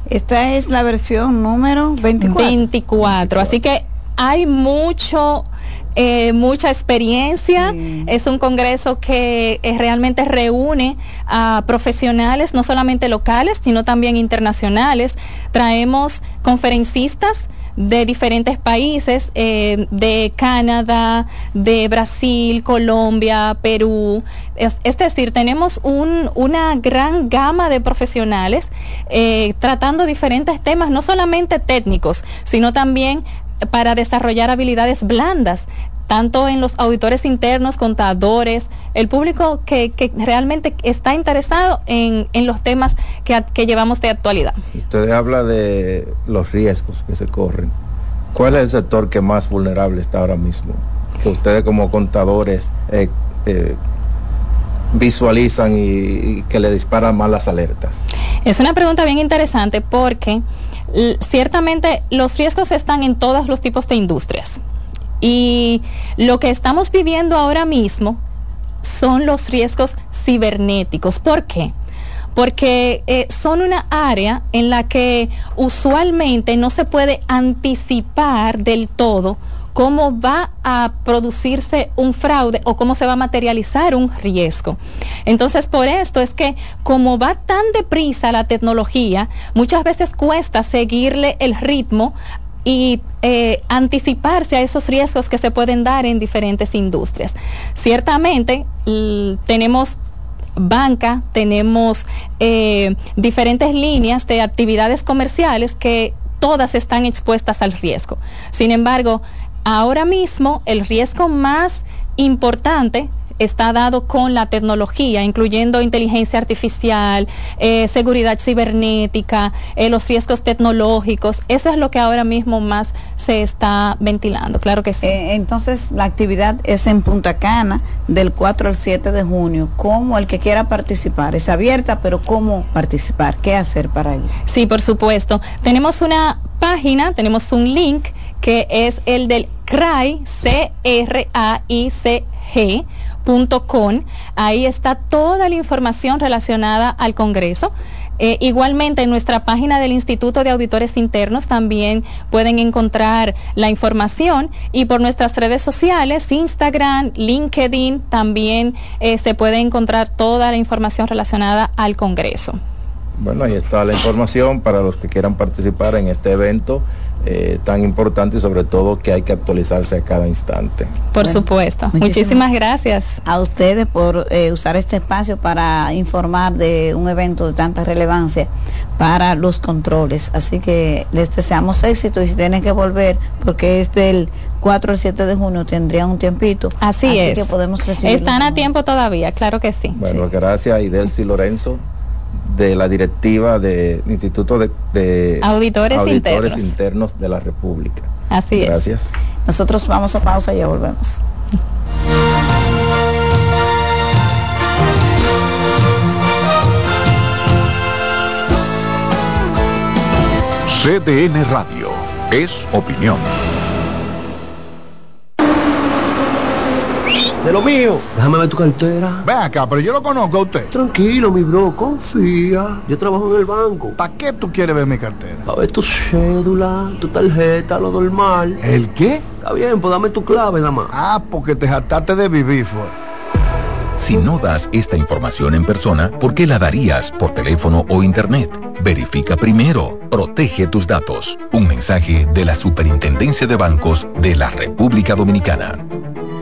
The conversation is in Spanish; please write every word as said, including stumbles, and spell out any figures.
Esta es la versión número veinticuatro. veinticuatro, así que hay mucho... Eh, mucha experiencia, sí. Es un congreso que eh, realmente reúne a profesionales, no solamente locales, sino también internacionales. Traemos conferencistas de diferentes países, eh, de Canadá, de Brasil, Colombia, Perú. Es, es decir, tenemos un, una gran gama de profesionales eh, tratando diferentes temas, no solamente técnicos, sino también para desarrollar habilidades blandas, tanto en los auditores internos, contadores, el público que, que realmente está interesado en, en los temas que, que llevamos de actualidad. Usted habla de los riesgos que se corren. ¿Cuál es el sector que más vulnerable está ahora mismo? Que ustedes como contadores eh, eh, visualizan y, y que le disparan más las alertas. Es una pregunta bien interesante porque ciertamente los riesgos están en todos los tipos de industrias y lo que estamos viviendo ahora mismo son los riesgos cibernéticos. ¿Por qué? Porque eh, son una área en la que usualmente no se puede anticipar del todo cómo va a producirse un fraude o cómo se va a materializar un riesgo. Entonces, por esto es que como va tan deprisa la tecnología, muchas veces cuesta seguirle el ritmo y eh, anticiparse a esos riesgos que se pueden dar en diferentes industrias. Ciertamente, l- tenemos banca, tenemos eh, diferentes líneas de actividades comerciales que todas están expuestas al riesgo. Sin embargo, ahora mismo el riesgo más importante está dado con la tecnología, incluyendo inteligencia artificial, eh, seguridad cibernética, eh, los riesgos tecnológicos. Eso es lo que ahora mismo más se está ventilando, claro que sí. Eh, entonces, la actividad es en Punta Cana del cuatro al siete de junio. ¿Cómo el que quiera participar? Es abierta, pero ¿cómo participar? ¿Qué hacer para ello? Sí, por supuesto. Tenemos una página, tenemos un link que es el del C R A I, C R A I C G punto com. Ahí está toda la información relacionada al Congreso. Eh, igualmente en nuestra página del Instituto de Auditores Internos también pueden encontrar la información, y por nuestras redes sociales, Instagram, LinkedIn, también eh, se puede encontrar toda la información relacionada al Congreso. Bueno, ahí está la información para los que quieran participar en este evento eh, tan importante, y sobre todo que hay que actualizarse a cada instante. Por bueno, supuesto. Muchísimas, muchísimas gracias a ustedes por eh, usar este espacio para informar de un evento de tanta relevancia para los controles. Así que les deseamos éxito, y si tienen que volver, porque es del cuatro al siete de junio, tendrían un tiempito. Así, Así es. que podemos recibir. Están a tiempo todavía, claro que sí. Bueno, sí. Gracias a Idelcy Lorenzo, de la directiva del Instituto de, de Auditores, Auditores Internos. Internos de la República. Así es. Gracias. Nosotros vamos a pausa y ya volvemos. C D N Radio es opinión. De lo mío, déjame ver tu cartera. Ven acá, pero yo lo conozco a usted. Tranquilo, mi bro, confía. Yo trabajo en el banco. ¿Para qué tú quieres ver mi cartera? Para ver tu cédula, tu tarjeta, lo normal. ¿El qué? Está bien, pues dame tu clave, nada más. Ah, porque te jactaste de vivir, fue. Si no das esta información en persona, ¿por qué la darías por teléfono o internet? Verifica primero. Protege tus datos. Un mensaje de la Superintendencia de Bancos de la República Dominicana.